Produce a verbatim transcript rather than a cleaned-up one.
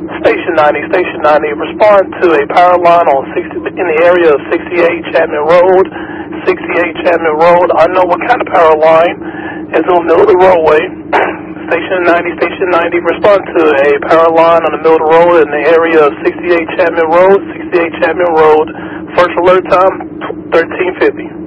Station ninety, Station ninety, respond to a power line on sixty in the area of sixty-eight Chapman Road. sixty-eight Chapman Road. I know what kind of power line is on the middle of the roadway. Station ninety, Station ninety, respond to a power line on the middle of the road in the area of sixty-eight Chapman Road. sixty-eight Chapman Road. First alert time thirteen fifty.